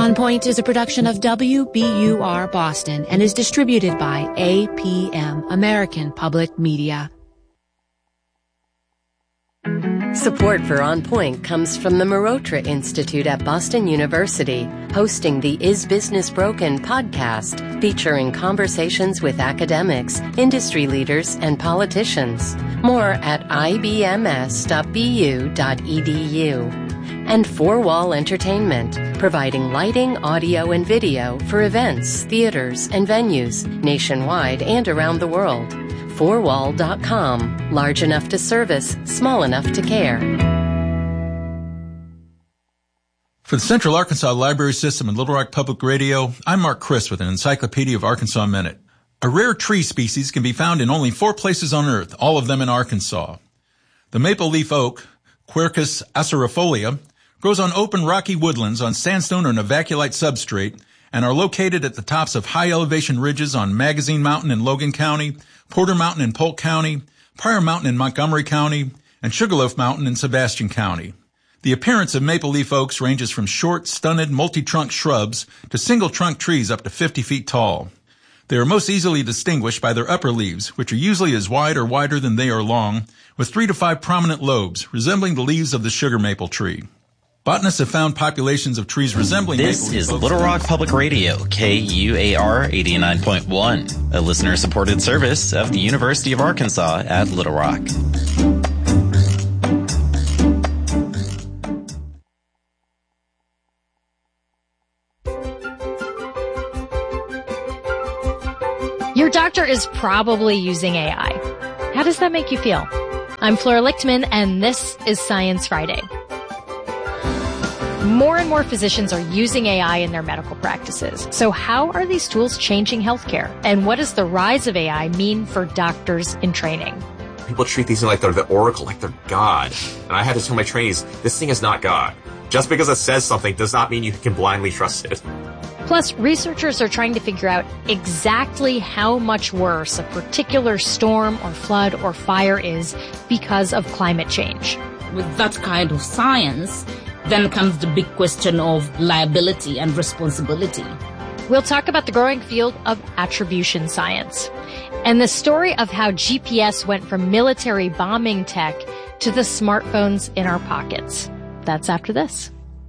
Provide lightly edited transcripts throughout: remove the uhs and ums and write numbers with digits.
On Point is a production of WBUR Boston and is distributed by APM, American Public Media. Support for On Point comes from the Marotra Institute at Boston University, hosting the Is Business Broken podcast, featuring conversations with academics, industry leaders, and politicians. More at ibms.bu.edu. And Four Wall Entertainment, providing lighting, audio, and video for events, theaters, and venues nationwide and around the world. Fourwall.com. Large enough to service, small enough to care. For the Central Arkansas Library System and Little Rock Public Radio, I'm Mark Chris with an Encyclopedia of Arkansas Minute. A rare tree species can be found in only 4 places on Earth, all of them in Arkansas. The maple leaf oak, Quercus acerifolia, grows on open rocky woodlands on sandstone or novaculite substrate and are located at the tops of high elevation ridges on Magazine Mountain in Logan County, Porter Mountain in Polk County, Pryor Mountain in Montgomery County, and Sugarloaf Mountain in Sebastian County. The appearance of maple leaf oaks ranges from short, stunted, multi-trunk shrubs to single-trunk trees up to 50 feet tall. They are most easily distinguished by their upper leaves, which are usually as wide or wider than they are long, with 3 to 5 prominent lobes, resembling the leaves of the sugar maple tree. Botanists have found populations of trees resembling maple leaf oaks. This is Little Rock Public Radio, KUAR 89.1, a listener-supported service of the University of Arkansas at Little Rock. Your doctor is probably using AI. How does that make you feel? I'm Flora Lichtman, and this is Science Friday. More and more physicians are using AI in their medical practices. So how are these tools changing healthcare? And what does the rise of AI mean for doctors in training? People treat these things like they're the oracle, like they're God. And I had to tell my trainees, this thing is not God. Just because it says something does not mean you can blindly trust it. Plus, researchers are trying to figure out exactly how much worse a particular storm or flood or fire is because of climate change. With that kind of science, then comes the big question of liability and responsibility. We'll talk about the growing field of attribution science and the story of how GPS went from military bombing tech to the smartphones in our pockets. That's after this.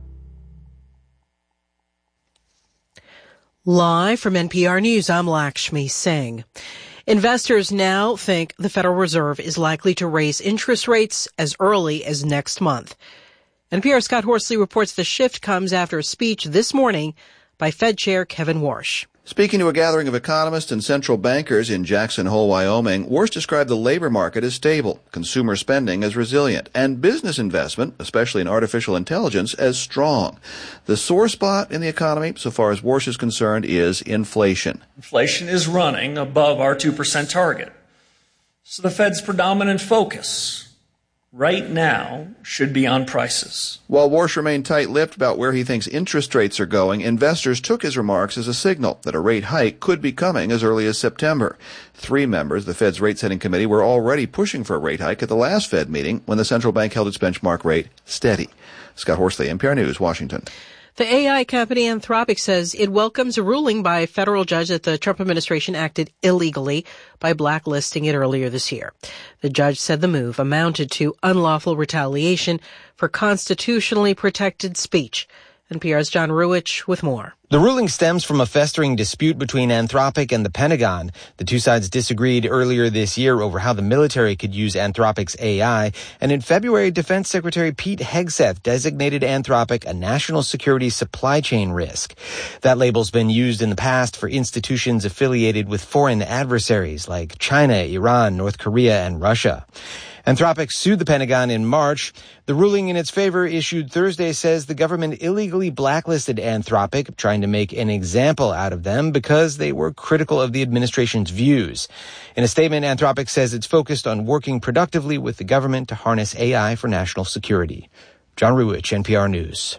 Live from NPR News, I'm Lakshmi Singh. Investors now think the Federal Reserve is likely to raise interest rates as early as next month. NPR's Scott Horsley reports the shift comes after a speech this morning by Fed Chair Kevin Warsh. Speaking to a gathering of economists and central bankers in Jackson Hole, Wyoming, Warsh described the labor market as stable, consumer spending as resilient, and business investment, especially in artificial intelligence, as strong. The sore spot in the economy, so far as Warsh is concerned, is inflation. Inflation is running above our 2% target. So the Fed's predominant focus right now should be on prices. While Warsh remained tight-lipped about where he thinks interest rates are going, investors took his remarks as a signal that a rate hike could be coming as early as September. 3 members of the Fed's rate-setting committee were already pushing for a rate hike at the last Fed meeting when the central bank held its benchmark rate steady. Scott Horsley, NPR News, Washington. The AI company Anthropic says it welcomes a ruling by a federal judge that the Trump administration acted illegally by blacklisting it earlier this year. The judge said the move amounted to unlawful retaliation for constitutionally protected speech. NPR's John Ruwitch with more. The ruling stems from a festering dispute between Anthropic and the Pentagon. The two sides disagreed earlier this year over how the military could use Anthropic's AI, and in February, Defense Secretary Pete Hegseth designated Anthropic a national security supply chain risk. That label's been used in the past for institutions affiliated with foreign adversaries like China, Iran, North Korea, and Russia. Anthropic sued the Pentagon in March. The ruling in its favor issued Thursday says the government illegally blacklisted Anthropic, trying to make an example out of them because they were critical of the administration's views. In a statement, Anthropic says it's focused on working productively with the government to harness AI for national security. John Ruwitch, NPR News.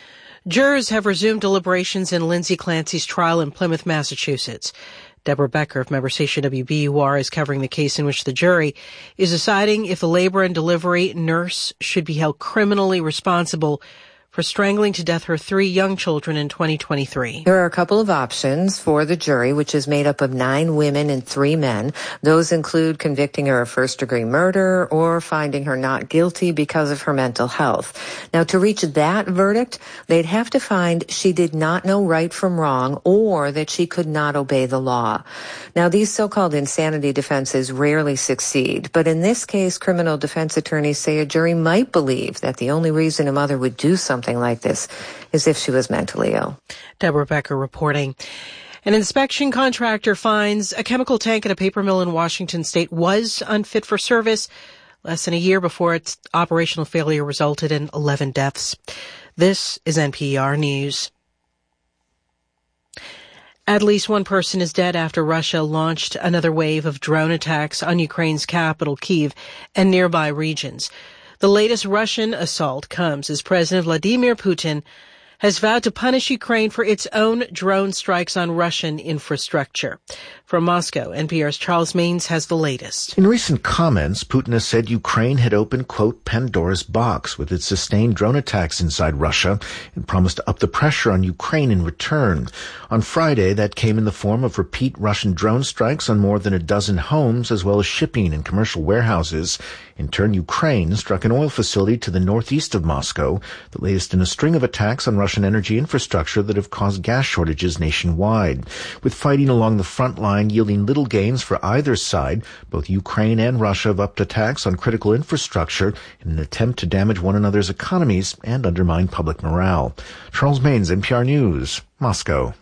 Jurors have resumed deliberations in Lindsay Clancy's trial in Plymouth, Massachusetts. Deborah Becker of member station WBUR is covering the case in which the jury is deciding if the labor and delivery nurse should be held criminally responsible for for strangling to death her 3 young children in 2023. There are a couple of options for the jury, which is made up of 9 women and 3 men. Those include convicting her of first-degree murder or finding her not guilty because of her mental health. Now, to reach that verdict, they'd have to find she did not know right from wrong or that she could not obey the law. Now, these so-called insanity defenses rarely succeed, but in this case, criminal defense attorneys say a jury might believe that the only reason a mother would do something like this is if she was mentally ill. Deborah Becker reporting. An inspection contractor finds a chemical tank at a paper mill in Washington state was unfit for service less than a year before its operational failure resulted in 11 deaths. This is NPR News. At least one person is dead after Russia launched another wave of drone attacks on Ukraine's capital, Kyiv, and nearby regions. The latest Russian assault comes as President Vladimir Putin has vowed to punish Ukraine for its own drone strikes on Russian infrastructure. From Moscow, NPR's Charles Maines has the latest. In recent comments, Putin has said Ukraine had opened, quote, Pandora's box with its sustained drone attacks inside Russia and promised to up the pressure on Ukraine in return. On Friday, that came in the form of repeat Russian drone strikes on more than a dozen homes, as well as shipping and commercial warehouses. In turn, Ukraine struck an oil facility to the northeast of Moscow, the latest in a string of attacks on Russian energy infrastructure that have caused gas shortages nationwide. With fighting along the front line yielding little gains for either side, both Ukraine and Russia have upped attacks on critical infrastructure in an attempt to damage one another's economies and undermine public morale. Charles Maines, NPR News, Moscow.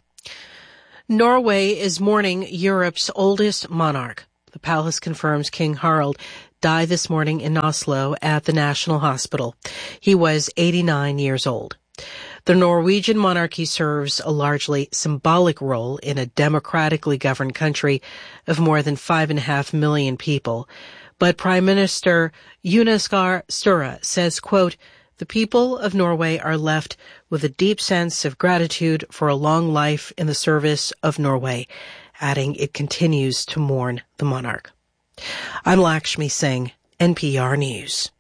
Norway is mourning Europe's oldest monarch. The palace confirms King Harald died this morning in Oslo at the National Hospital. He was 89 years old. The Norwegian monarchy serves a largely symbolic role in a democratically governed country of more than 5.5 million people. But Prime Minister Jonas Gahr Støre says, quote, the people of Norway are left with a deep sense of gratitude for a long life in the service of Norway, adding it continues to mourn the monarch. I'm Lakshmi Singh, NPR News.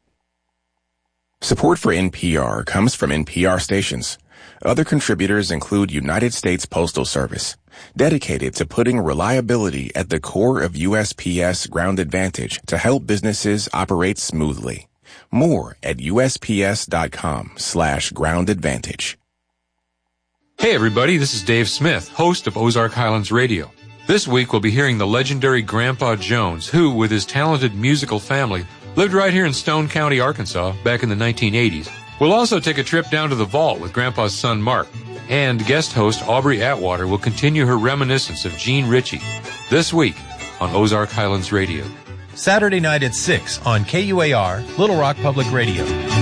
Support for NPR comes from NPR stations. Other contributors include United States Postal Service, dedicated to putting reliability at the core of USPS Ground Advantage to help businesses operate smoothly. More at USPS.com/Ground Advantage. Hey everybody, this is Dave Smith, host of Ozark Highlands Radio. This week we'll be hearing the legendary Grandpa Jones, who, with his talented musical family, lived right here in Stone County, Arkansas, back in the 1980s. We'll also take a trip down to the vault with Grandpa's son, Mark. And guest host Aubrey Atwater will continue her reminiscence of Gene Ritchie this week on Ozark Highlands Radio. Saturday night at 6 on KUAR, Little Rock Public Radio.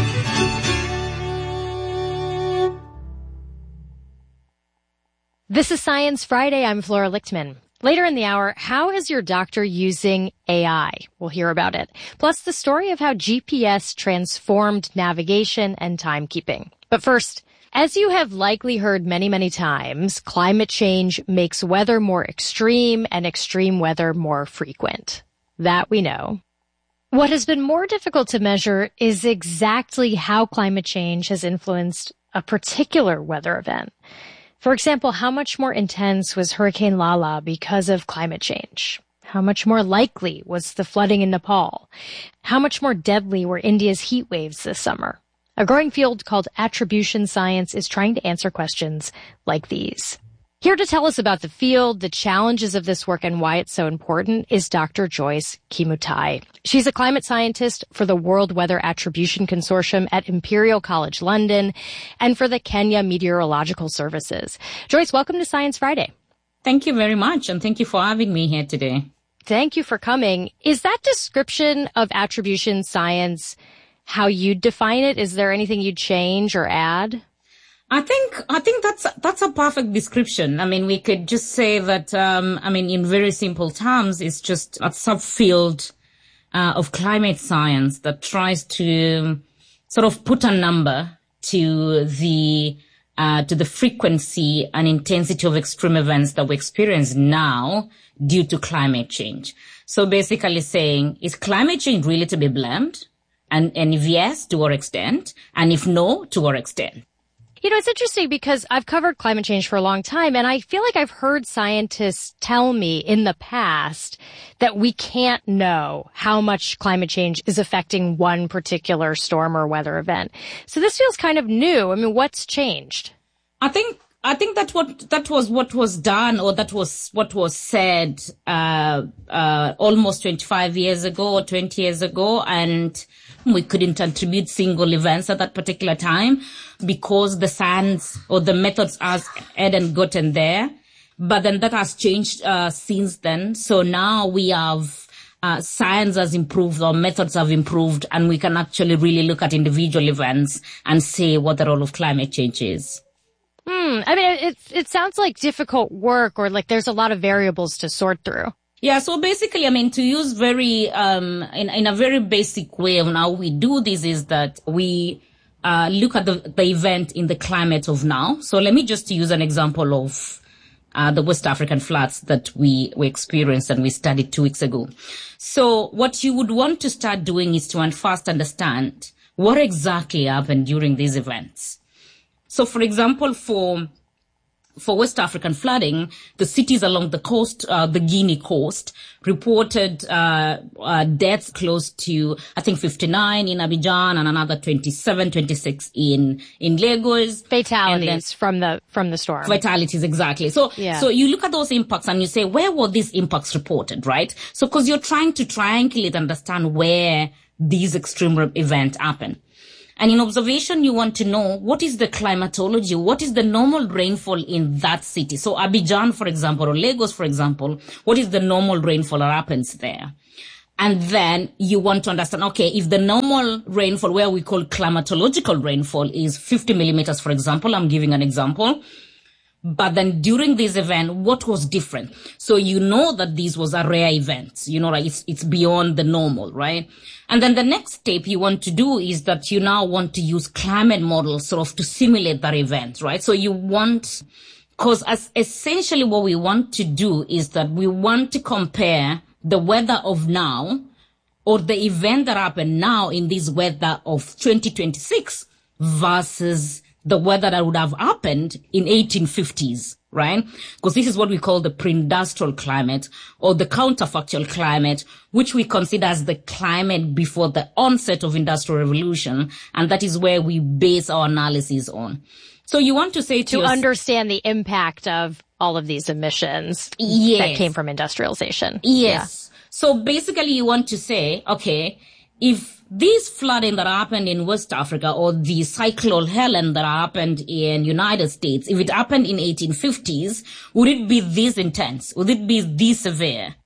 This is Science Friday. I'm Flora Lichtman. Later in the hour, how is your doctor using AI? We'll hear about it. Plus the story of how GPS transformed navigation and timekeeping. But first, as you have likely heard many, many times, climate change makes weather more extreme and extreme weather more frequent. That we know. What has been more difficult to measure is exactly how climate change has influenced a particular weather event. For example, how much more intense was Hurricane Lala because of climate change? How much more likely was the flooding in Nepal? How much more deadly were India's heat waves this summer? A growing field called attribution science is trying to answer questions like these. Here to tell us about the field, the challenges of this work, and why it's so important is Dr. Joyce Kimutai. She's a climate scientist for the World Weather Attribution Consortium at Imperial College London and for the Kenya Meteorological Services. Joyce, welcome to Science Friday. Thank you very much, and thank you for having me here today. Thank you for coming. Is that description of attribution science how you'd define it? Is there anything you'd change or add? I think that's a perfect description. I mean, we could just say that, in very simple terms, it's just a subfield of climate science that tries to sort of put a number to the frequency and intensity of extreme events that we experience now due to climate change. So basically saying, is climate change really to be blamed? And if yes, to what extent? And if no, to what extent? You know, it's interesting because I've covered climate change for a long time, and I feel like I've heard scientists tell me in the past that we can't know how much climate change is affecting one particular storm or weather event. So this feels kind of new. I mean, what's changed? I think that was what was done, or that was what was said almost 25 years ago or 20 years ago, and we couldn't attribute single events at that particular time because the science or the methods hadn't gotten there. But then that has changed since then. So now we have science has improved, our methods have improved, and we can actually really look at individual events and say what the role of climate change is. I mean, it sounds like difficult work, or like there's a lot of variables to sort through. Yeah, so basically, I mean, to use very, in a very basic way of how we do this is that we look at the event in the climate of now. So let me just use an example of the West African floods that we experienced and we studied 2 weeks ago. So what you would want to start doing is to first understand what exactly happened during these events. So, for example, for West African flooding, the cities along the coast, the Guinea coast, reported deaths close to, I think, 59 in Abidjan and another 27, 26 in Lagos. Fatalities from the storm. Fatalities, exactly. So you look at those impacts and you say, where were these impacts reported, right? So, because you're trying to triangulate and understand where these extreme events happen. And in observation, you want to know what is the climatology, what is the normal rainfall in that city. So Abidjan, for example, or Lagos, for example, what is the normal rainfall that happens there? And then you want to understand, okay, if the normal rainfall, where we call climatological rainfall, is 50 millimeters, for example, I'm giving an example. But then during this event, what was different? So you know that this was a rare event. You know, like it's beyond the normal, right? And then the next step you want to do is that you now want to use climate models sort of to simulate that event, right? So you want, because essentially what we want to do is that we want to compare the weather of now or the event that happened now in this weather of 2026 versus the weather that would have happened in 1850s, right? Because this is what we call the pre-industrial climate or the counterfactual climate, which we consider as the climate before the onset of industrial revolution. And that is where we base our analysis on. So you want to say to understand the impact of all of these emissions that came from industrialization. Yes. Yeah. So basically you want to say, okay, if this flooding that happened in West Africa or the Cyclone Helen that happened in United States, if it happened in 1850s, would it be this intense? Would it be this severe?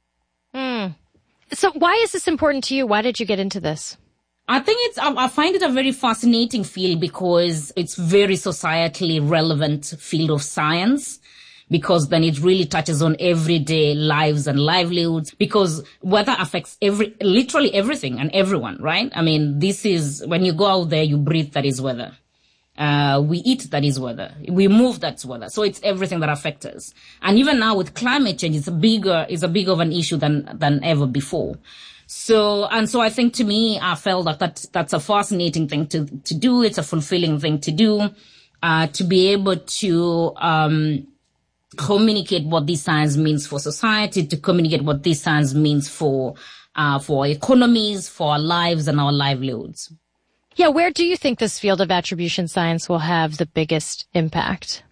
So why is this important to you? Why did you get into this? I think I find it a very fascinating field because it's very societally relevant field of science. Because then it really touches on everyday lives and livelihoods, because weather affects literally everything and everyone, right? I mean, this is, when you go out there, you breathe, that is weather. We eat, that is weather. We move, that's weather. So it's everything that affects us. And even now with climate change, it's a bigger of an issue than ever before. So I think to me, I felt that that's a fascinating thing to do. It's a fulfilling thing to do, to be able to, communicate what this science means for society, to communicate what this science means for our economies, for our lives and our livelihoods. Yeah, where do you think this field of attribution science will have the biggest impact?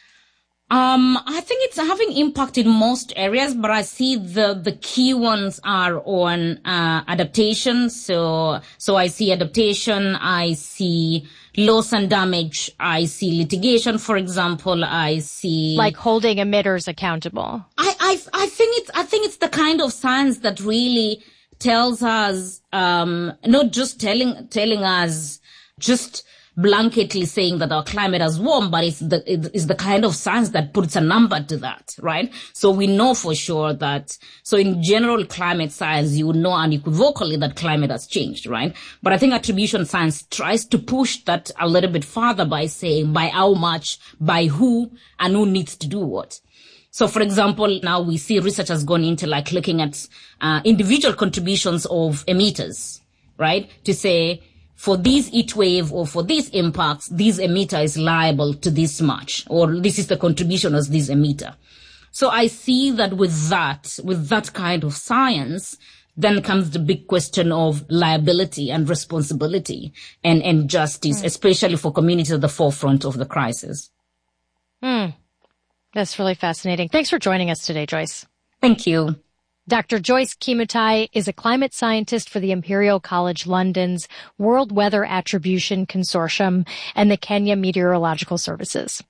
I think it's having impact in most areas, but I see the key ones are on adaptation. So I see adaptation, I see loss and damage, I see litigation, for example, I see like holding emitters accountable. I think it's the kind of science that really tells us, not just telling us just blanketly saying that our climate has warmed, but it's the kind of science that puts a number to that, right? So we know for sure that, so in general climate science, you would know unequivocally that climate has changed, right? But I think attribution science tries to push that a little bit farther by saying by how much, by who, and who needs to do what. So for example, now we see research has gone into like looking at individual contributions of emitters, right? To say, for this heat wave or for these impacts, this emitter is liable to this much, or this is the contribution of this emitter. So I see that with that kind of science, then comes the big question of liability and responsibility and justice, especially for communities at the forefront of the crisis. That's really fascinating. Thanks for joining us today, Joyce. Thank you. Dr. Joyce Kimutai is a climate scientist for the Imperial College London's World Weather Attribution Consortium and the Kenya Meteorological Services.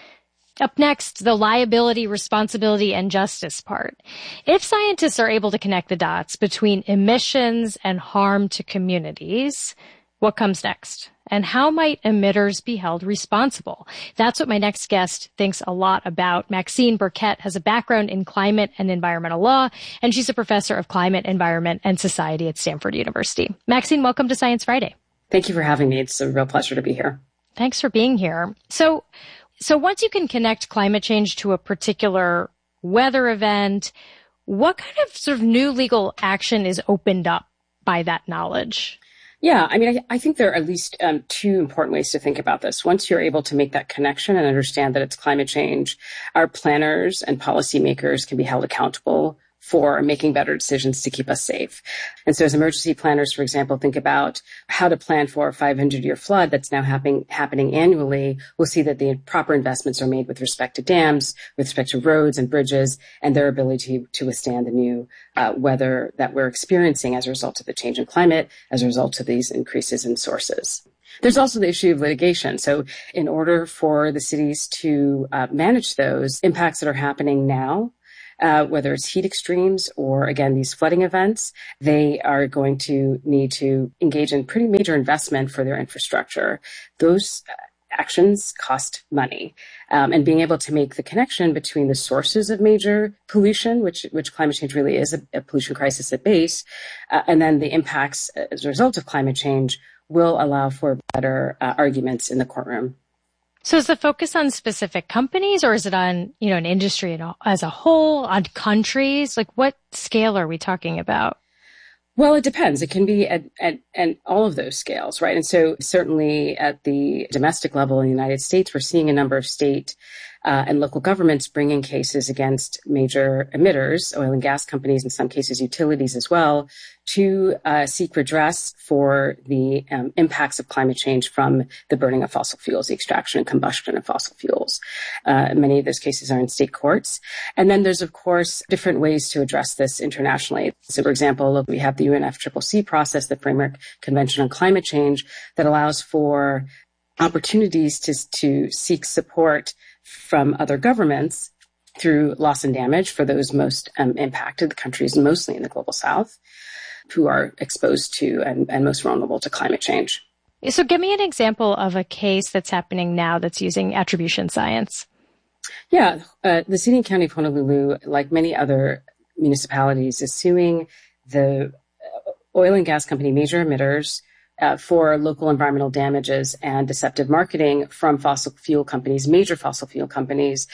Up next, the liability, responsibility, and justice part. If scientists are able to connect the dots between emissions and harm to communities, what comes next? And how might emitters be held responsible? That's what my next guest thinks a lot about. Maxine Burkett has a background in climate and environmental law, and she's a professor of climate, environment, and society at Stanford University. Maxine, welcome to Science Friday. Thank you for having me. It's a real pleasure to be here. Thanks for being here. So once you can connect climate change to a particular weather event, what kind of sort of new legal action is opened up by that knowledge? Yeah, I mean, I think there are at least two important ways to think about this. Once you're able to make that connection and understand that it's climate change, our planners and policymakers can be held accountable for making better decisions to keep us safe. And so as emergency planners, for example, think about how to plan for a 500-year flood that's now happening annually. We'll see that the proper investments are made with respect to dams, with respect to roads and bridges, and their ability to withstand the new weather that we're experiencing as a result of the change in climate, as a result of these increases in sources. There's also the issue of litigation. So in order for the cities to manage those impacts that are happening now, whether it's heat extremes or, again, these flooding events, they are going to need to engage in pretty major investment for their infrastructure. Those actions cost money. And being able to make the connection between the sources of major pollution, which climate change really is a pollution crisis at base, and then the impacts as a result of climate change will allow for better arguments in the courtroom. So is the focus on specific companies, or is it on, an industry as a whole, on countries? Like, what scale are we talking about? Well, it depends. It can be at all of those scales, right? And so certainly at the domestic level in the United States, we're seeing a number of state and local governments bringing cases against major emitters, oil and gas companies, in some cases utilities as well, to seek redress for the impacts of climate change from the burning of fossil fuels, the extraction and combustion of fossil fuels. Many of those cases are in state courts. And then there's, of course, different ways to address this internationally. So, for example, we have the UNFCCC process, the Framework Convention on Climate Change, that allows for opportunities to seek support from other governments through loss and damage for those most impacted countries, mostly in the global south, who are exposed to and most vulnerable to climate change. So give me an example of a case that's happening now that's using attribution science. Yeah, the city and county of Honolulu, like many other municipalities, is suing the oil and gas company major emitters for local environmental damages and deceptive marketing from fossil fuel companies, major fossil fuel companies,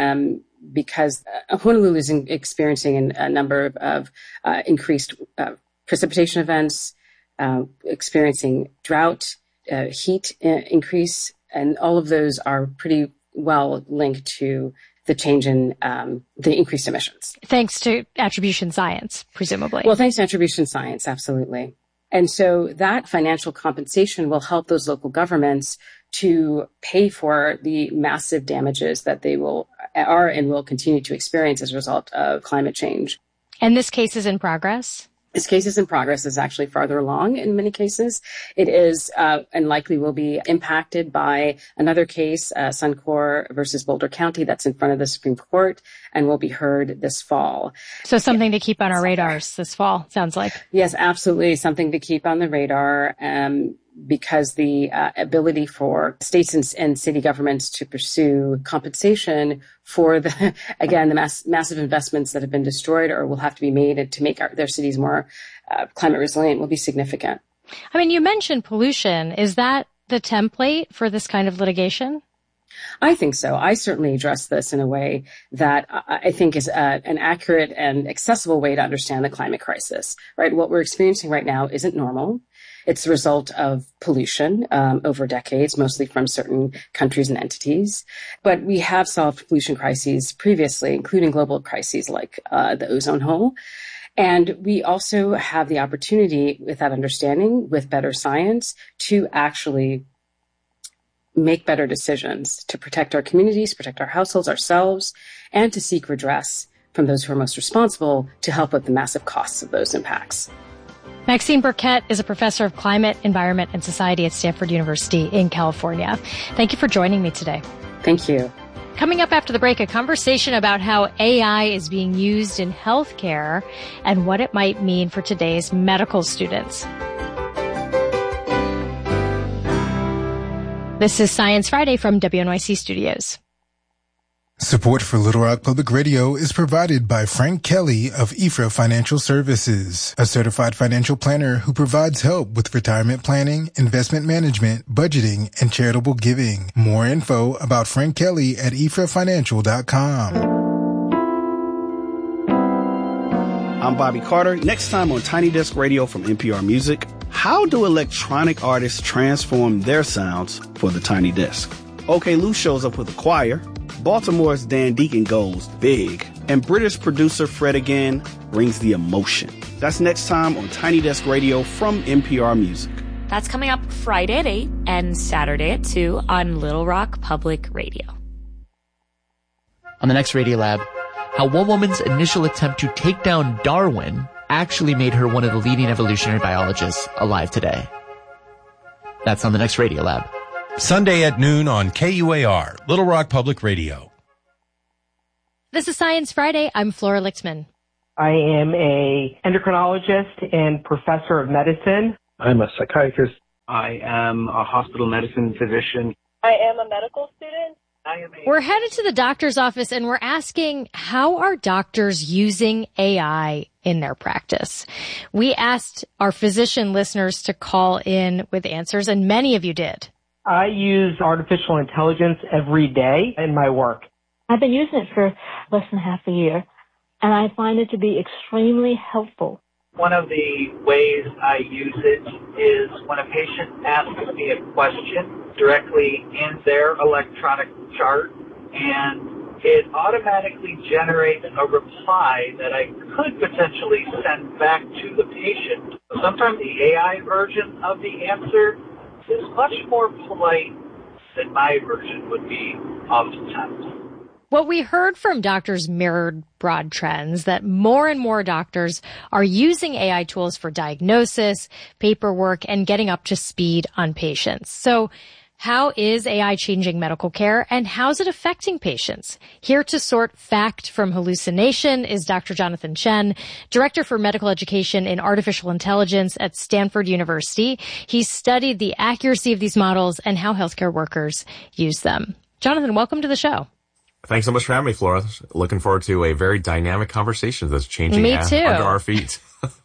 because Honolulu is experiencing a number of increased precipitation events, experiencing drought, heat increase, and all of those are pretty well linked to the change in the increased emissions. Thanks to attribution science, presumably. Well, thanks to attribution science, absolutely. And so that financial compensation will help those local governments to pay for the massive damages that they will continue to experience as a result of climate change. And this case is in progress? This case is in progress. Is actually farther along in many cases. It is and likely will be impacted by another case, Suncor versus Boulder County, that's in front of the Supreme Court and will be heard this fall. So something to keep on our radars this fall, sounds like. Yes, absolutely. Something to keep on the radar. Because the ability for states and city governments to pursue compensation for the massive investments that have been destroyed or will have to be made to make their cities more climate resilient will be significant. I mean, you mentioned pollution. Is that the template for this kind of litigation? I think so. I certainly address this in a way that I think is an accurate and accessible way to understand the climate crisis, right? What we're experiencing right now isn't normal. It's the result of pollution over decades, mostly from certain countries and entities. But we have solved pollution crises previously, including global crises like the ozone hole. And we also have the opportunity, with that understanding, with better science, to actually make better decisions to protect our communities, protect our households, ourselves, and to seek redress from those who are most responsible to help with the massive costs of those impacts. Maxine Burkett is a professor of climate, environment, and society at Stanford University in California. Thank you for joining me today. Thank you. Coming up after the break, a conversation about how AI is being used in healthcare and what it might mean for today's medical students. This is Science Friday from WNYC Studios. Support for Little Rock Public Radio is provided by Frank Kelly of EFRA Financial Services, a certified financial planner who provides help with retirement planning, investment management, budgeting, and charitable giving. More info about Frank Kelly at efrafinancial.com. I'm Bobby Carter. Next time on Tiny Desk Radio from NPR Music, how do electronic artists transform their sounds for the Tiny Desk? OK Lou shows up with a choir. Baltimore's Dan Deacon goes big. And British producer Fred again brings the emotion. That's next time on Tiny Desk Radio from NPR Music. That's coming up Friday at 8 and Saturday at 2 on Little Rock Public Radio. On the next Radio Lab, how one woman's initial attempt to take down Darwin actually made her one of the leading evolutionary biologists alive today. That's on the next Radio Lab. Sunday at noon on KUAR, Little Rock Public Radio. This is Science Friday. I'm Flora Lichtman. I am a endocrinologist and professor of medicine. I'm a psychiatrist. I am a hospital medicine physician. I am a medical student. We're headed to the doctor's office and we're asking, how are doctors using AI in their practice? We asked our physician listeners to call in with answers, and many of you did. I use artificial intelligence every day in my work. I've been using it for less than half a year, and I find it to be extremely helpful. One of the ways I use it is when a patient asks me a question directly in their electronic chart, and it automatically generates a reply that I could potentially send back to the patient. Sometimes the AI version of the answer is much more polite than my version would be oftentimes. What we heard from doctors mirrored broad trends that more and more doctors are using AI tools for diagnosis, paperwork, and getting up to speed on patients. So how is AI changing medical care, and how's it affecting patients? Here to sort fact from hallucination is Dr. Jonathan Chen, Director for Medical Education in Artificial Intelligence at Stanford University. He's studied the accuracy of these models and how healthcare workers use them. Jonathan, welcome to the show. Thanks so much for having me, Flora. Looking forward to a very dynamic conversation that's changing under our feet.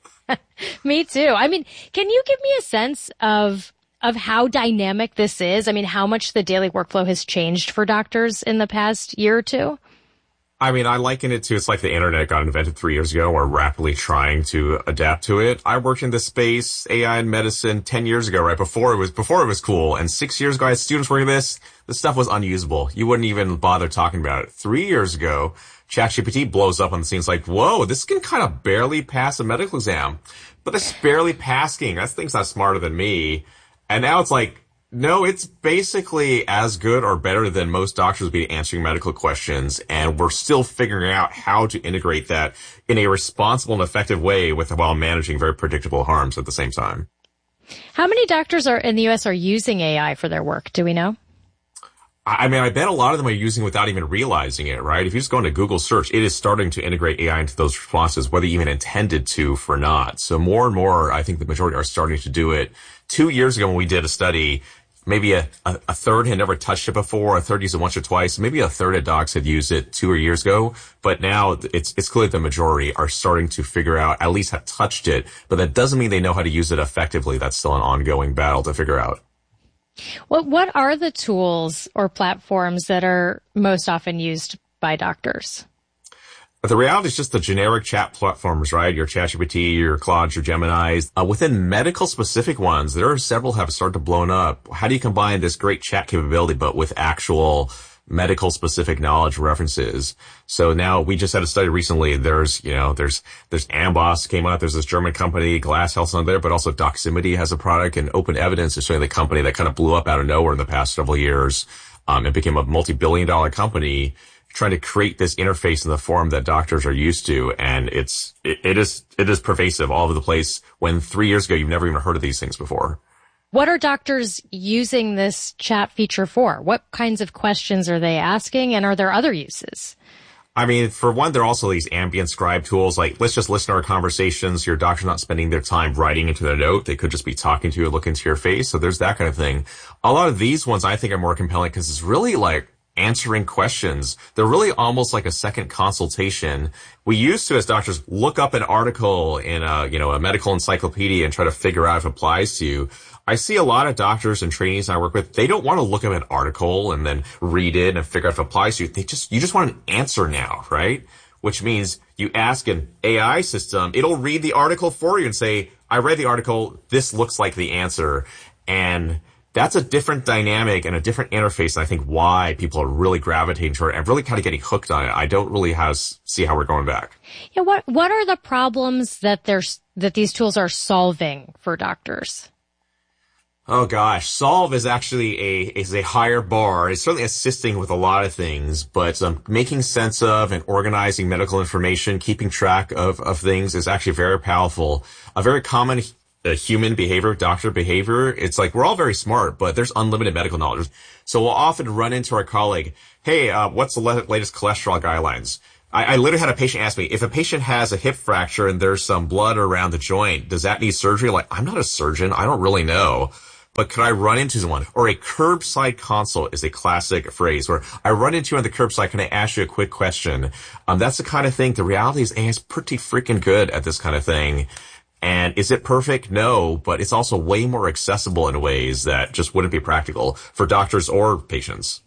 Me too. I mean, can you give me a sense of how dynamic this is? I mean, how much the daily workflow has changed for doctors in the past year or two? I mean, I liken it to, it's like the internet got invented 3 years ago. We're rapidly trying to adapt to it. I worked in this space, AI and medicine, 10 years ago, right? Before it was cool. And 6 years ago, I had students working this. The stuff was unusable. You wouldn't even bother talking about it. 3 years ago, ChatGPT blows up on the scene. It's like, whoa, this can kind of barely pass a medical exam. But it's barely passing. That thing's not smarter than me. And now it's like, no, it's basically as good or better than most doctors would be answering medical questions. And we're still figuring out how to integrate that in a responsible and effective way while managing very predictable harms at the same time. How many doctors in the U.S. are using AI for their work? Do we know? I mean, I bet a lot of them are using it without even realizing it, right? If you just go into Google search, it is starting to integrate AI into those responses, whether you even intended to or not. So more and more, I think the majority are starting to do it. 2 years ago when we did a study, maybe a third had never touched it before, a third used it once or twice, maybe a third of docs had used it 2 years ago. But now it's clear the majority are starting to figure out, at least have touched it, but that doesn't mean they know how to use it effectively. That's still an ongoing battle to figure out. What are the tools or platforms that are most often used by doctors? The reality is just the generic chat platforms, right? Your ChatGPT, your Claude, your Geminis. Within medical specific ones, there are several have started to blown up. How do you combine this great chat capability, but with actual medical specific knowledge references? So now we just had a study recently. There's Amboss came out. There's this German company, Glass Health's on there, but also Doximity has a product, and Open Evidence is showing the company that kind of blew up out of nowhere in the past several years. It became a multi-billion-dollar company trying to create this interface in the form that doctors are used to. And it is pervasive all over the place when 3 years ago, you've never even heard of these things before. What are doctors using this chat feature for? What kinds of questions are they asking? And are there other uses? I mean, for one, there are also these ambient scribe tools, like let's just listen to our conversations. Your doctor's not spending their time writing into their note. They could just be talking to you, look into your face. So there's that kind of thing. A lot of these ones I think are more compelling because it's really like answering questions. They're really almost like a second consultation. We used to, as doctors, look up an article in a medical encyclopedia and try to figure out if it applies to you. I see a lot of doctors and trainees I work with, they don't want to look up an article and then read it and figure out if it applies to you. You just want an answer now, right? Which means you ask an AI system, it'll read the article for you and say, I read the article, this looks like the answer. And that's a different dynamic and a different interface. And I think why people are really gravitating toward it and really kind of getting hooked on it. I don't really see how we're going back. Yeah, what are the problems that these tools are solving for doctors? Oh gosh, solve is actually a higher bar. It's certainly assisting with a lot of things, but making sense of and organizing medical information, keeping track of things is actually very powerful. A very common human behavior, doctor behavior, it's like we're all very smart, but there's unlimited medical knowledge. So we'll often run into our colleague, hey, what's the latest cholesterol guidelines? I literally had a patient ask me, if a patient has a hip fracture and there's some blood around the joint, does that need surgery? Like, I'm not a surgeon. I don't really know. But could I run into someone? Or a curbside consult is a classic phrase where I run into you on the curbside. Can I ask you a quick question? That's the kind of thing. The reality is AI is pretty freaking good at this kind of thing. And is it perfect? No, but it's also way more accessible in ways that just wouldn't be practical for doctors or patients.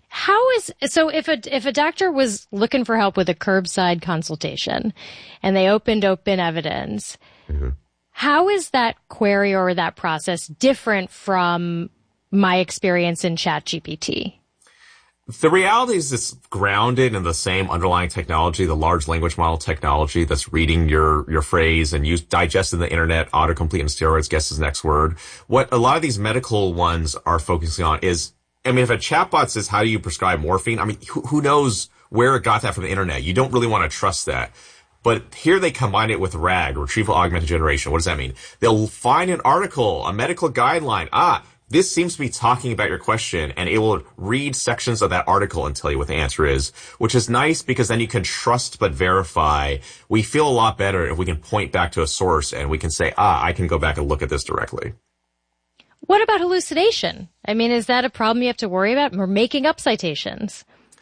So if a doctor was looking for help with a curbside consultation and they opened Open Evidence, mm-hmm. How is that query or that process different from my experience in ChatGPT? The reality is it's grounded in the same underlying technology, the large language model technology that's reading your phrase and digesting the internet, autocomplete and steroids, guess his next word. What a lot of these medical ones are focusing on is, I mean, if a chatbot says, how do you prescribe morphine? I mean, who knows where it got that from the internet? You don't really want to trust that. But here they combine it with RAG, retrieval augmented generation. What does that mean? They'll find an article, a medical guideline. This seems to be talking about your question, and it will read sections of that article and tell you what the answer is, which is nice because then you can trust but verify. We feel a lot better if we can point back to a source and we can say, I can go back and look at this directly. What about hallucination? I mean, is that a problem you have to worry about? We're making up citations.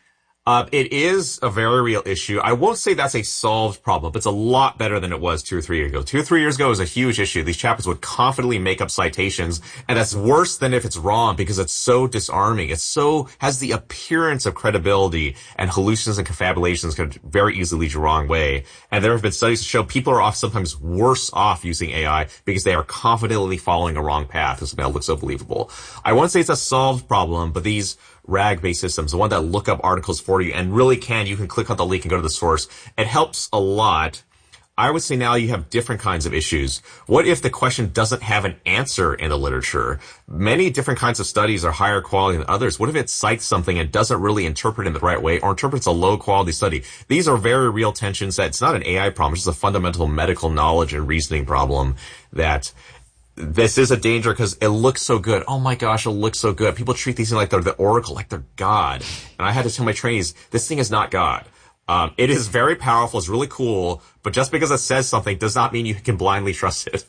It is a very real issue. I won't say that's a solved problem, but it's a lot better than it was 2 or 3 years ago. 2 or 3 years ago was a huge issue. These chapters would confidently make up citations, and that's worse than if it's wrong because it's so disarming. Has the appearance of credibility, and hallucinations and confabulations can very easily lead you the wrong way. And there have been studies to show people are sometimes worse off using AI because they are confidently following a wrong path. This now looks so believable. I won't say it's a solved problem, but these RAG-based systems, the one that look up articles for you and really you can click on the link and go to the source. It helps a lot. I would say now you have different kinds of issues. What if the question doesn't have an answer in the literature? Many different kinds of studies are higher quality than others. What if it cites something and doesn't really interpret it in the right way or interprets a low quality study? These are very real tensions that it's not an AI problem. It's just a fundamental medical knowledge and reasoning problem that this is a danger because it looks so good. Oh my gosh, it looks so good. People treat these things like they're the oracle, like they're God. And I had to tell my trainees, this thing is not God. It is very powerful. It's really cool. But just because it says something does not mean you can blindly trust it.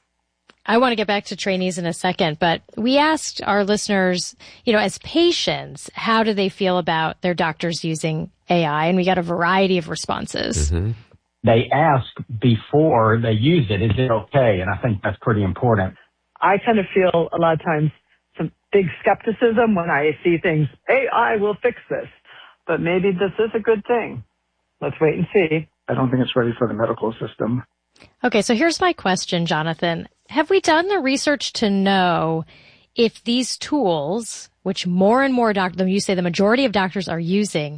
I want to get back to trainees in a second, but we asked our listeners, as patients, how do they feel about their doctors using AI? And we got a variety of responses. Mm-hmm. They ask before they use it, is it okay? And I think that's pretty important. I kind of feel a lot of times some big skepticism when I see things, AI will fix this, but maybe this is a good thing. let's wait and see. I don't think it's ready for the medical system. Okay, so here's my question, Jonathan. Have we done the research to know if these tools, which more and more doctors, you say the majority of doctors are using,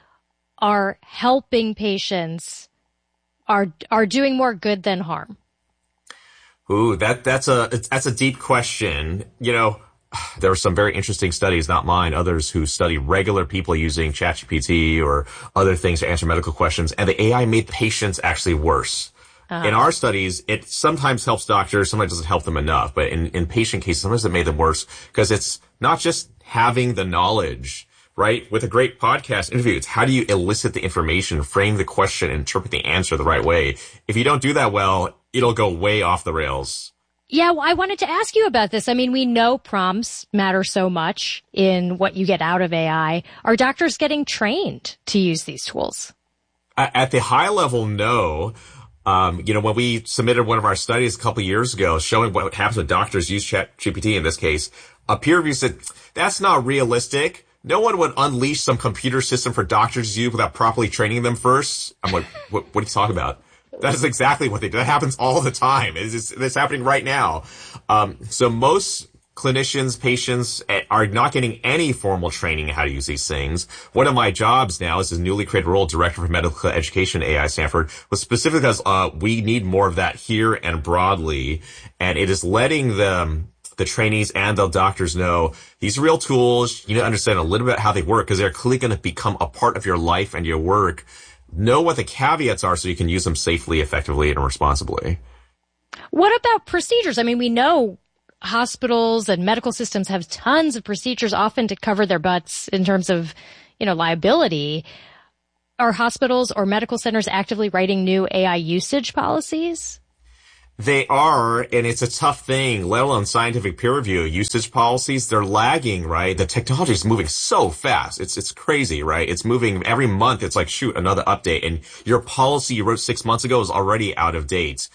are helping patients, are doing more good than harm? Ooh, that's a deep question. You know, there are some very interesting studies, not mine, others who study regular people using ChatGPT or other things to answer medical questions, and the AI made patients actually worse. In our studies, it sometimes helps doctors, sometimes doesn't help them enough. But in patient cases, sometimes it made them worse because it's not just having the knowledge, right? With a great podcast interview, it's how do you elicit the information, frame the question, interpret the answer the right way. If you don't do that well, it'll go way off the rails. Yeah, well, I wanted to ask you about this. I mean, we know prompts matter so much in what you get out of AI. Are doctors getting trained to use these tools? At the high level, no. You know, when we submitted one of our studies a couple of years ago showing what happens when doctors use ChatGPT in this case, a peer review said, that's not realistic. No one would unleash some computer system for doctors to use without properly training them first. I'm like, what are you talking about? That is exactly what they do. That happens all the time. It's happening right now. So most clinicians, patients are not getting any formal training in how to use these things. One of my jobs now is this newly created role, Director for Medical Education at AI Stanford, was specifically because we need more of that here and broadly. And it is letting the trainees and the doctors know these are real tools. You need to understand a little bit how they work because they're clearly going to become a part of your life and your work. Know what the caveats are so you can use them safely, effectively, and responsibly. What about procedures? I mean, we know hospitals and medical systems have tons of procedures often to cover their butts in terms of, you know, liability. Are hospitals or medical centers actively writing new AI usage policies? They are, and it's a tough thing, let alone scientific peer review. Usage policies, they're lagging, right? The technology is moving so fast. It's crazy, right? It's moving every month. It's like, shoot, another update. And your policy you wrote 6 months ago is already out of date.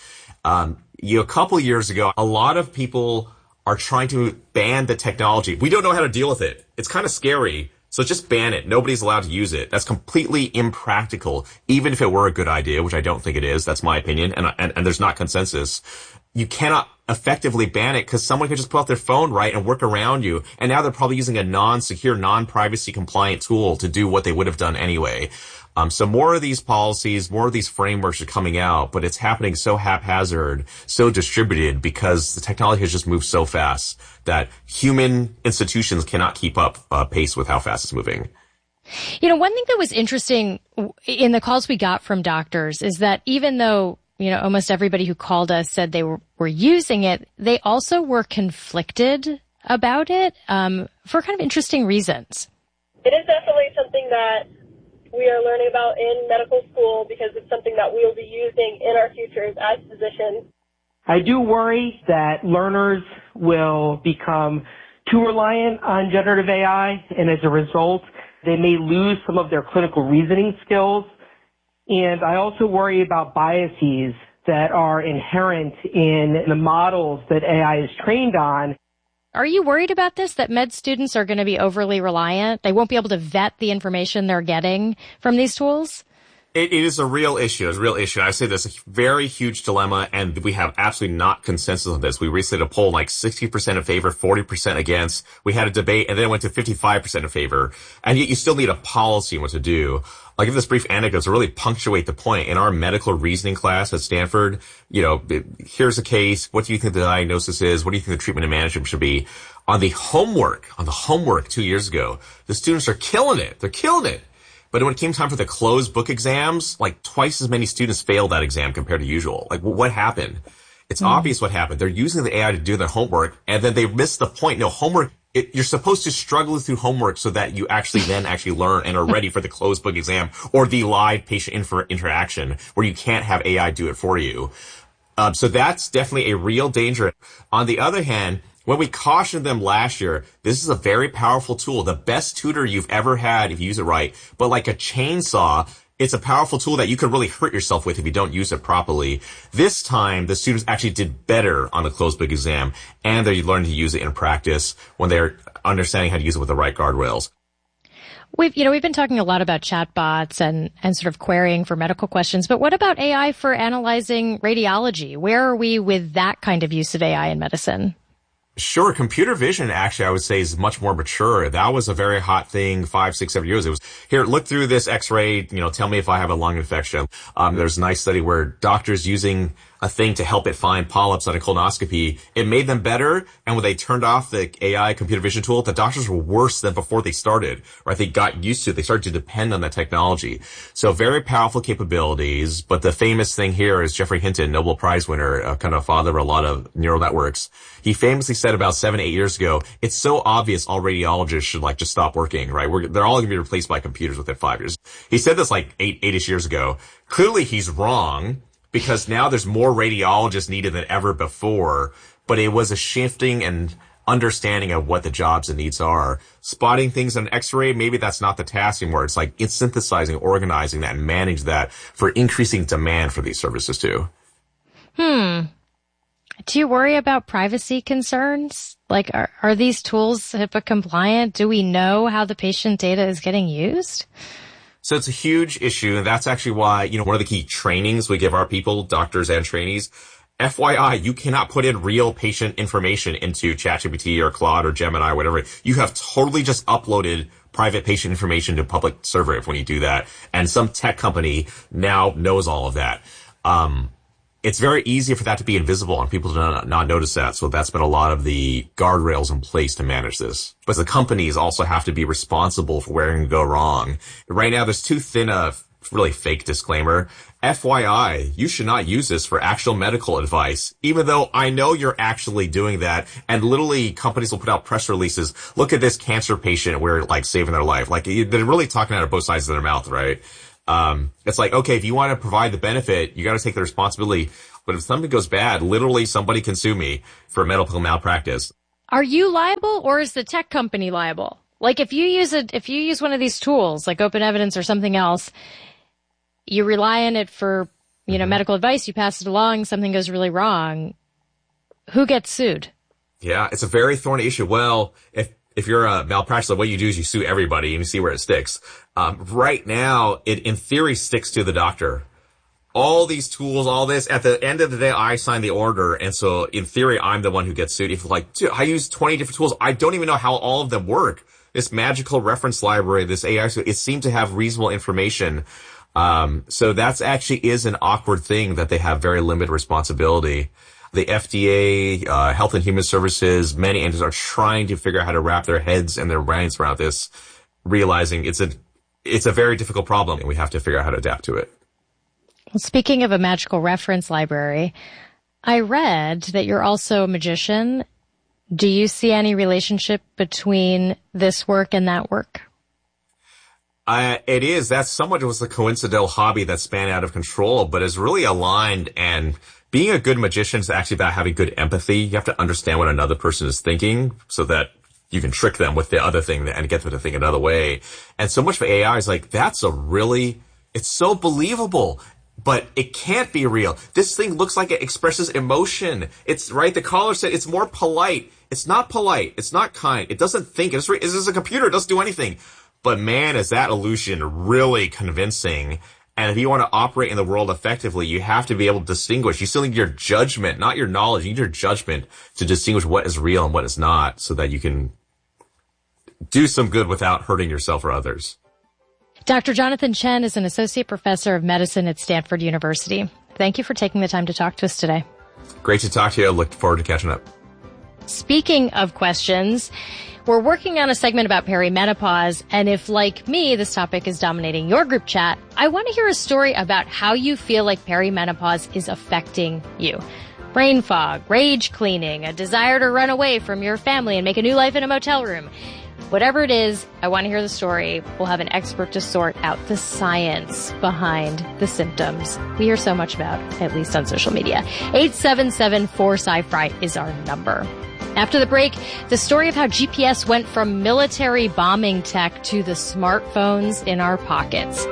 A couple of years ago, a lot of people are trying to ban the technology. We don't know how to deal with it. It's kind of scary. So just ban it. Nobody's allowed to use it. That's completely impractical. Even if it were a good idea, which I don't think it is. That's my opinion. And there's not consensus. You cannot effectively ban it because someone could just pull out their phone, right, and work around you. And now they're probably using a non-secure, non-privacy compliant tool to do what they would have done anyway. So more of these policies, more of these frameworks are coming out, but it's happening so haphazard, so distributed because the technology has just moved so fast that human institutions cannot keep up pace with how fast it's moving. You know, one thing that was interesting in the calls we got from doctors is that even though, you know, almost everybody who called us said they were using it, they also were conflicted about it for kind of interesting reasons. It is definitely something that we are learning about in medical school because it's something that we will be using in our futures as physicians. I do worry that learners will become too reliant on generative AI, and as a result, they may lose some of their clinical reasoning skills. And I also worry about biases that are inherent in the models that AI is trained on. Are you worried about this, that med students are going to be overly reliant? They won't be able to vet the information they're getting from these tools? It is a real issue. It's a real issue. I say there's a very huge dilemma, and we have absolutely not consensus on this. We recently did a poll like 60% in favor, 40% against. We had a debate, and then it went to 55% in favor. And yet you still need a policy on what to do. I'll give this brief anecdote to really punctuate the point. In our medical reasoning class at Stanford, you know, here's a case. What do you think the diagnosis is? What do you think the treatment and management should be? On the homework 2 years ago, the students are killing it. They're killing it. But when it came time for the closed book exams, like twice as many students failed that exam compared to usual. Like, what happened? It's obvious what happened. They're using the AI to do their homework, and then they missed the point. No, homework, you're supposed to struggle through homework so that you actually learn and are ready for the closed book exam or the live patient interaction where you can't have AI do it for you. So that's definitely a real danger. On the other hand, when we cautioned them last year, this is a very powerful tool, the best tutor you've ever had if you use it right. But like a chainsaw, it's a powerful tool that you could really hurt yourself with if you don't use it properly. This time, the students actually did better on the closed book exam, and they learned to use it in practice when they're understanding how to use it with the right guardrails. We've been talking a lot about chatbots and sort of querying for medical questions, but what about AI for analyzing radiology? Where are we with that kind of use of AI in medicine? Sure. Computer vision, actually, I would say is much more mature. That was a very hot thing 5, 6, 7 years. It was, here, look through this x-ray, tell me if I have a lung infection. There's a nice study where doctors using a thing to help it find polyps on a colonoscopy, it made them better. And when they turned off the AI computer vision tool, the doctors were worse than before they started, right? They got used to it. They started to depend on that technology. So very powerful capabilities. But the famous thing here is Geoffrey Hinton, Nobel Prize winner, kind of father of a lot of neural networks. He famously said about 7, 8 years ago, it's so obvious all radiologists should just stop working, right? They're all going to be replaced by computers within 5 years. He said this 8-ish years ago. Clearly he's wrong, because now there's more radiologists needed than ever before, but it was a shifting and understanding of what the jobs and needs are. Spotting things on X-ray, maybe that's not the task anymore. It's synthesizing, organizing that, and manage that for increasing demand for these services too. Do you worry about privacy concerns? Are these tools HIPAA compliant? Do we know how the patient data is getting used? So it's a huge issue, and that's actually why, one of the key trainings we give our people, doctors and trainees, FYI, you cannot put in real patient information into ChatGPT or Claude or Gemini or whatever. You have totally just uploaded private patient information to a public server when you do that. And some tech company now knows all of that. It's very easy for that to be invisible and people to not notice that. So that's been a lot of the guardrails in place to manage this. But the companies also have to be responsible for where it can go wrong. Right now, there's too thin a really fake disclaimer. FYI, you should not use this for actual medical advice, even though I know you're actually doing that. And literally companies will put out press releases. Look at this cancer patient. We're saving their life. They're really talking out of both sides of their mouth, right? It's okay, if you want to provide the benefit, you got to take the responsibility. But if something goes bad, literally somebody can sue me for medical malpractice. Are you liable, or is the tech company liable? If you use one of these tools, like Open Evidence or something else, you rely on it for, medical advice, you pass it along, something goes really wrong. Who gets sued? Yeah, it's a very thorny issue. Well, if you're a malpractice, what you do is you sue everybody and you see where it sticks. Right now, it in theory sticks to the doctor. All these tools, all this, at the end of the day, I sign the order. And so in theory, I'm the one who gets sued. If dude, I use 20 different tools. I don't even know how all of them work. This magical reference library, this AI, it seemed to have reasonable information. So that's actually is an awkward thing that they have very limited responsibility. The FDA, Health and Human Services, many entities are trying to figure out how to wrap their heads and their brains around this, realizing it's a very difficult problem and we have to figure out how to adapt to it. Well, speaking of a magical reference library, I read that you're also a magician. Do you see any relationship between this work and that work? It is. That's somewhat was a coincidental hobby that span out of control, but is really aligned. And being a good magician is actually about having good empathy. You have to understand what another person is thinking so that you can trick them with the other thing and get them to think another way. And so much for AI is it's so believable. But it can't be real. This thing looks like it expresses emotion. It's right. The caller said it's more polite. It's not polite. It's not kind. It doesn't think. It's a computer. It doesn't do anything. But man, is that illusion really convincing. And if you want to operate in the world effectively, you have to be able to distinguish. You still need your judgment, not your knowledge. You need your judgment to distinguish what is real and what is not so that you can do some good without hurting yourself or others. Dr. Jonathan Chen is an associate professor of medicine at Stanford University. Thank you for taking the time to talk to us today. Great to talk to you. I look forward to catching up. Speaking of questions, we're working on a segment about perimenopause, and if, like me, this topic is dominating your group chat, I want to hear a story about how you feel like perimenopause is affecting you. Brain fog, rage cleaning, a desire to run away from your family and make a new life in a motel room. Whatever it is, I want to hear the story. We'll have an expert to sort out the science behind the symptoms we hear so much about, at least on social media. 877-4SciFri is our number. After the break, the story of how GPS went from military bombing tech to the smartphones in our pockets.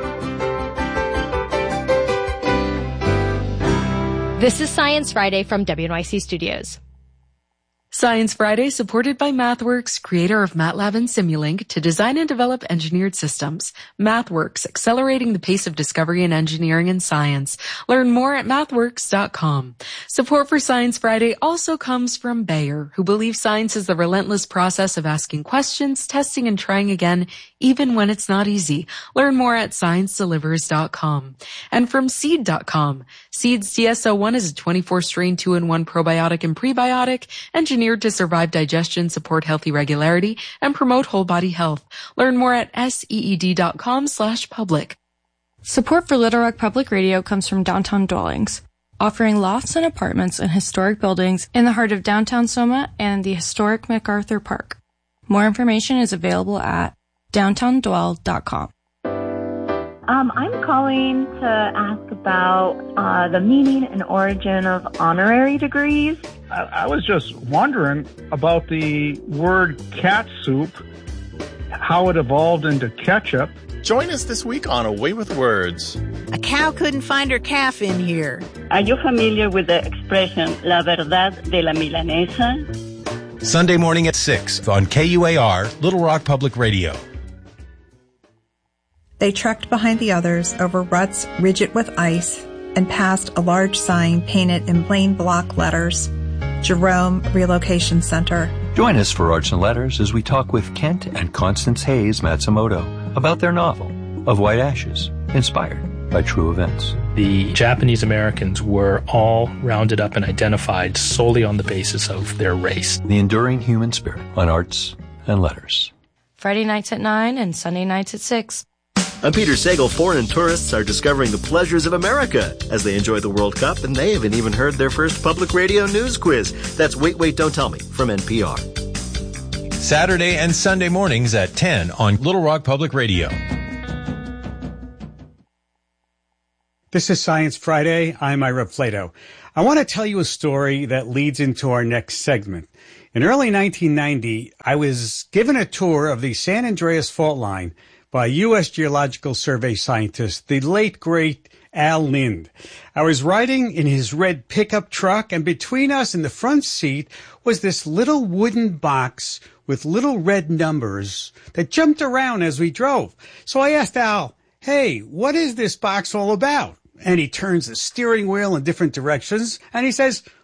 This is Science Friday from WNYC Studios. Science Friday, supported by MathWorks, creator of MATLAB and Simulink, to design and develop engineered systems. MathWorks, accelerating the pace of discovery in engineering and science. Learn more at mathworks.com. Support for Science Friday also comes from Bayer, who believes science is the relentless process of asking questions, testing, and trying again, even when it's not easy. Learn more at sciencedelivers.com. And from Seed.com. Seed's DS-01 is a 24-strain 2-in-1 probiotic and prebiotic, engineered to survive digestion, support healthy regularity, and promote whole body health. Learn more at seed.com/public. Support for Little Rock Public Radio comes from Downtown Dwellings, offering lofts and apartments in historic buildings in the heart of downtown Soma and the historic MacArthur Park. More information is available at downtowndwell.com. I'm calling to ask about the meaning and origin of honorary degrees. I was just wondering about the word cat soup, how it evolved into ketchup. Join us this week on Away with Words. A cow couldn't find her calf in here. Are you familiar with the expression La Verdad de la Milanesa? Sunday morning at 6 on KUAR, Little Rock Public Radio. They trekked behind the others over ruts rigid with ice and passed a large sign painted in plain block letters, Jerome Relocation Center. Join us for Arts and Letters as we talk with Kent and Constance Hayes Matsumoto about their novel, Of White Ashes, inspired by true events. The Japanese Americans were all rounded up and identified solely on the basis of their race. The enduring human spirit on Arts and Letters. Friday nights at 9 and Sunday nights at 6. I'm Peter Sagal. Foreign tourists are discovering the pleasures of America as they enjoy the World Cup, and they haven't even heard their first public radio news quiz. That's Wait, Wait, Don't Tell Me from NPR. Saturday and Sunday mornings at 10 on Little Rock Public Radio. This is Science Friday. I'm Ira Flato. I want to tell you a story that leads into our next segment. In early 1990, I was given a tour of the San Andreas Fault Line by U.S. Geological Survey scientist, the late, great Al Lind. I was riding in his red pickup truck, and between us in the front seat was this little wooden box with little red numbers that jumped around as we drove. So I asked Al, hey, what is this box all about? And he turns the steering wheel in different directions, and he says,